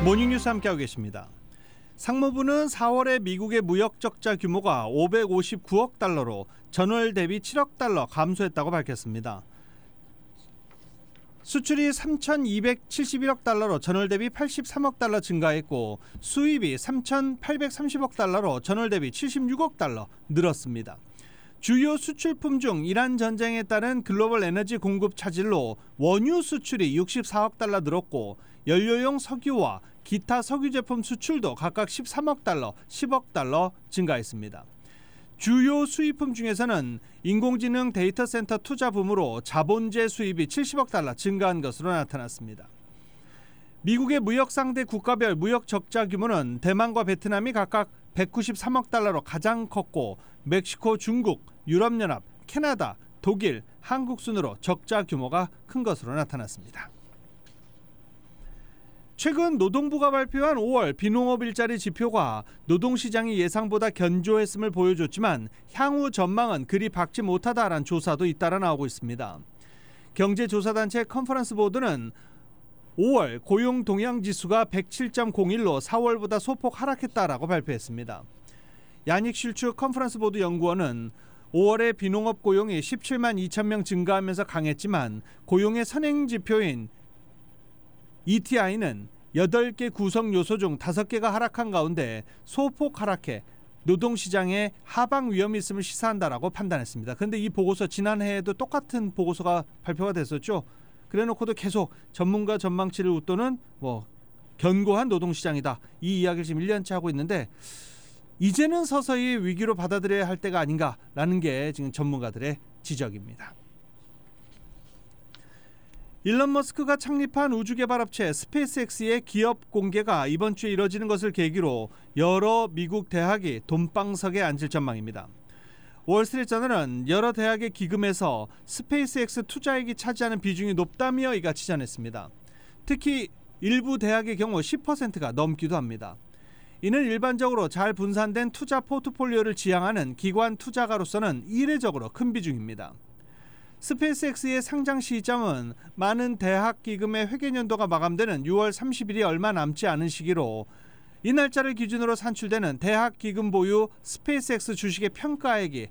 모닝뉴스 함께하고 계십니다. 상무부는 4월에 미국의 무역 적자 규모가 559억 달러로 전월 대비 7억 달러 감소했다고 밝혔습니다. 수출이 3,271억 달러로 전월 대비 83억 달러 증가했고 수입이 3,830억 달러로 전월 대비 76억 달러 늘었습니다. 주요 수출품 중 이란 전쟁에 따른 글로벌 에너지 공급 차질로 원유 수출이 64억 달러 늘었고 연료용 석유와 기타 석유 제품 수출도 각각 13억 달러, 10억 달러 증가했습니다. 주요 수입품 중에서는 인공지능 데이터 센터 투자 붐으로 자본재 수입이 70억 달러 증가한 것으로 나타났습니다. 미국의 무역 상대 국가별 무역 적자 규모는 대만과 베트남이 각각 193억 달러로 가장 컸고 멕시코, 중국, 유럽연합, 캐나다, 독일, 한국 순으로 적자 규모가 큰 것으로 나타났습니다. 최근 노동부가 발표한 5월 비농업 일자리 지표가 노동시장이 예상보다 견조했음을 보여줬지만 향후 전망은 그리 밝지 못하다라는 조사도 잇따라 나오고 있습니다. 경제조사단체 컨퍼런스 보드는 5월 고용 동향지수가 107.01로 4월보다 소폭 하락했다라고 발표했습니다. 야닉 슐츠 컨퍼런스 보드 연구원은 5월에 비농업 고용이 17만 2천 명 증가하면서 강했지만 고용의 선행지표인 ETI는 8개 구성 요소 중 5개가 하락한 가운데 소폭 하락해 노동시장에 하방 위험이 있음을 시사한다라고 판단했습니다. 그런데 이 보고서 지난해에도 똑같은 보고서가 발표가 됐었죠. 그래놓고도 계속 전문가 전망치를 웃도는 견고한 노동시장이다. 이 이야기를 지금 1년째 하고 있는데 이제는 서서히 위기로 받아들여야 할 때가 아닌가라는 게 지금 전문가들의 지적입니다. 일론 머스크가 창립한 우주개발업체 스페이스X의 기업 공개가 이번 주에 이뤄지는 것을 계기로 여러 미국 대학이 돈방석에 앉을 전망입니다. 월스트리트저널은 여러 대학의 기금에서 스페이스X 투자액이 차지하는 비중이 높다며 이같이 전했습니다. 특히 일부 대학의 경우 10%가 넘기도 합니다. 이는 일반적으로 잘 분산된 투자 포트폴리오를 지향하는 기관 투자가로서는 이례적으로 큰 비중입니다. 스페이스X의 상장 시점은 많은 대학 기금의 회계연도가 마감되는 6월 30일이 얼마 남지 않은 시기로 이 날짜를 기준으로 산출되는 대학 기금 보유 스페이스X 주식의 평가액이